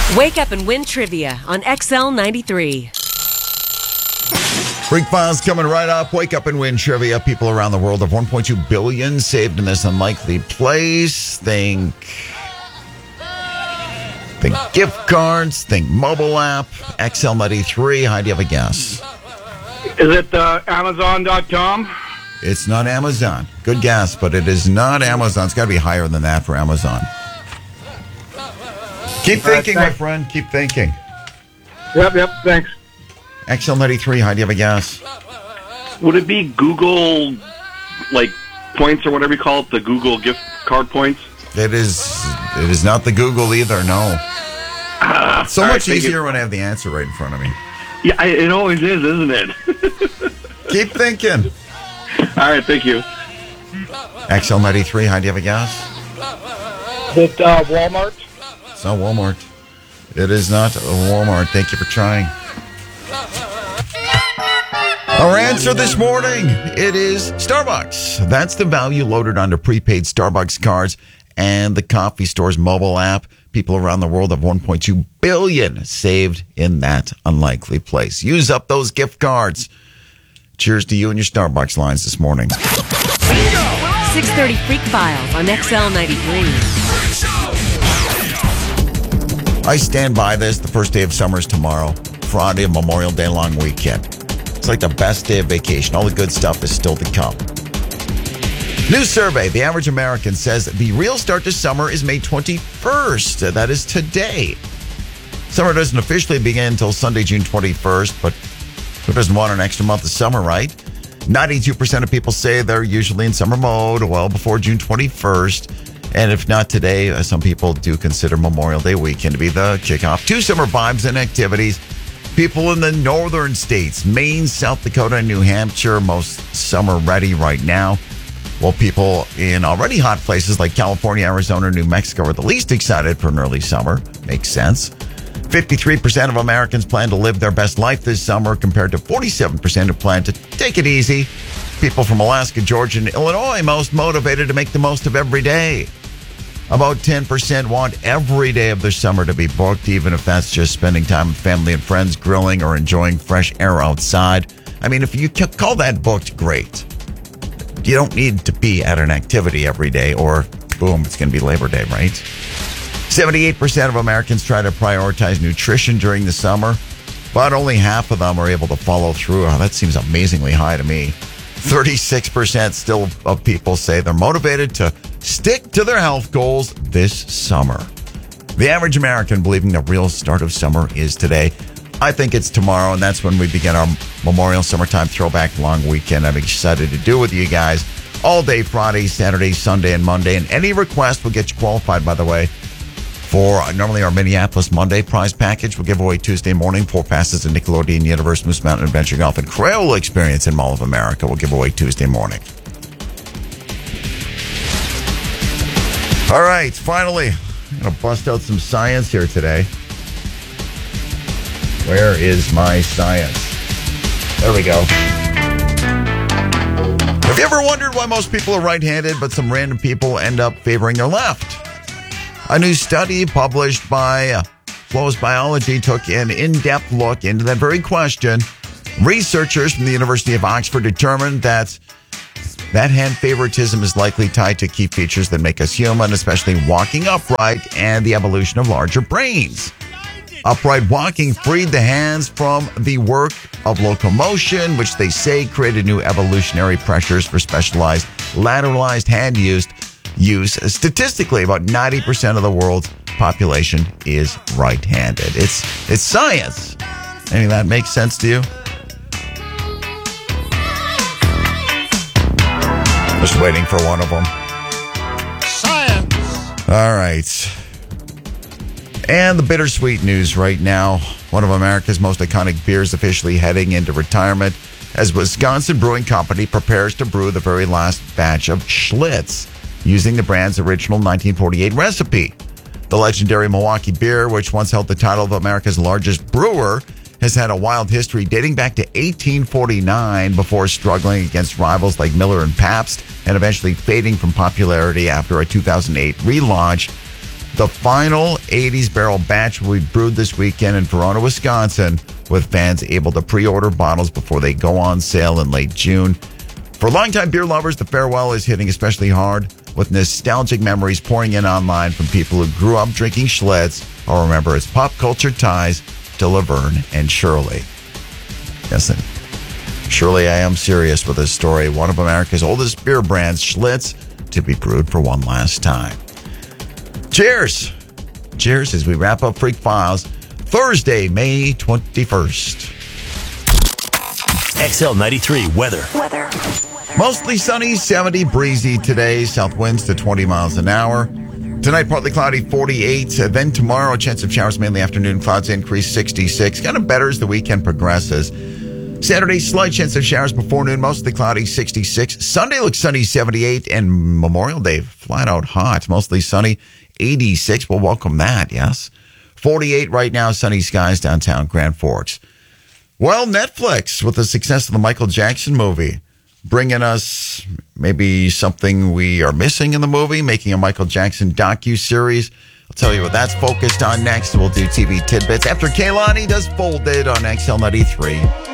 Wake up and win trivia on XL 93. Freak Files coming right up. Wake up and win trivia. People around the world have 1.2 billion saved in this unlikely place. Think gift cards. Think mobile app. XL 93. How do you have a guess? Is it Amazon.com? It's not Amazon. Good guess, but it is not Amazon. It's got to be higher than that for Amazon. Keep thinking, my friend. Keep thinking. Yep, thanks. XL 93. How do you have a guess? Would it be Google, points or whatever you call it, the Google gift card points? It is not the Google either, no. It's so much easier when I have the answer right in front of me. Yeah, it always is, isn't it? Keep thinking. All right, thank you. XL 93, how do you have a guess? Is it Walmart? It's not Walmart. It is not Walmart. Thank you for trying. Our answer this morning, it is Starbucks. That's the value loaded onto prepaid Starbucks cards and the coffee store's mobile app. People around the world have 1.2 billion saved in that unlikely place. Use up those gift cards. Cheers to you and your Starbucks lines this morning. 6:30 Freak Files on XL 93. I stand by this. The first day of summer is tomorrow. Friday, Memorial Day long weekend. It's like the best day of vacation. All the good stuff is still to come. New survey. The average American says the real start to summer is May 21st. That is today. Summer doesn't officially begin until Sunday, June 21st, but who doesn't want an extra month of summer, right? 92% of people say they're usually in summer mode well before June 21st. And if not today, some people do consider Memorial Day weekend to be the kickoff to summer vibes and activities. People in the northern states, Maine, South Dakota, and New Hampshire, most summer ready right now. While people in already hot places like California, Arizona, and New Mexico are the least excited for an early summer. Makes sense. 53% of Americans plan to live their best life this summer compared to 47% who plan to take it easy. People from Alaska, Georgia, and Illinois most motivated to make the most of every day. About 10% want every day of their summer to be booked, even if that's just spending time with family and friends, grilling, or enjoying fresh air outside. I mean, if you call that booked, great. You don't need to be at an activity every day or, boom, it's going to be Labor Day, right? 78% of Americans try to prioritize nutrition during the summer, but only half of them are able to follow through. Oh, that seems amazingly high to me. 36% still of people say they're motivated to stick to their health goals this summer. The average American believing the real start of summer is today. I think it's tomorrow, and that's when we begin our Memorial Summertime Throwback Long Weekend. I'm excited to do with you guys all day Friday, Saturday, Sunday, and Monday. And any request will get you qualified, by the way, for normally our Minneapolis Monday prize package. We'll give away Tuesday morning 4 passes to Nickelodeon Universe, Moose Mountain Adventure Golf, and Crayola Experience in Mall of America. We'll give away Tuesday morning. All right, finally, I'm going to bust out some science here today. Where is my science? There we go. Have you ever wondered why most people are right-handed, but some random people end up favoring their left? A new study published by Flows Biology took an in-depth look into that very question. Researchers from the University of Oxford determined that hand favoritism is likely tied to key features that make us human, especially walking upright and the evolution of larger brains. Upright walking freed the hands from the work of locomotion, which they say created new evolutionary pressures for specialized lateralized hand use. Statistically, about 90% of the world's population is right-handed. It's science. Any of that makes sense to you? Just waiting for one of them. Science. All right. And the bittersweet news right now. One of America's most iconic beers officially heading into retirement as Wisconsin Brewing Company prepares to brew the very last batch of Schlitz using the brand's original 1948 recipe. The legendary Milwaukee beer, which once held the title of America's largest brewer, has had a wild history dating back to 1849 before struggling against rivals like Miller and Pabst and eventually fading from popularity after a 2008 relaunch. The final 80s barrel batch will be brewed this weekend in Verona, Wisconsin, with fans able to pre-order bottles before they go on sale in late June. For longtime beer lovers, the farewell is hitting especially hard, with nostalgic memories pouring in online from people who grew up drinking Schlitz or remember its pop culture ties to Laverne and Shirley. Yes, and surely I am serious with this story. One of America's oldest beer brands, Schlitz, to be brewed for one last time. Cheers! Cheers as we wrap up Freak Files, Thursday, May 21st. XL93 weather. Mostly sunny, 70, breezy today. South winds to 20 miles an hour. Tonight, partly cloudy, 48. Then tomorrow, a chance of showers, mainly afternoon. Clouds increase, 66. Kind of better as the weekend progresses. Saturday, slight chance of showers before noon, mostly cloudy, 66. Sunday looks sunny, 78. And Memorial Day, flat out hot, mostly sunny, 86. We'll welcome that, yes. 48 right now, sunny skies downtown Grand Forks. Well, Netflix, with the success of the Michael Jackson movie, bringing us maybe something we are missing in the movie, making a Michael Jackson docu-series. I'll tell you what that's focused on next. We'll do TV tidbits after Kehlani does Folded on XL93.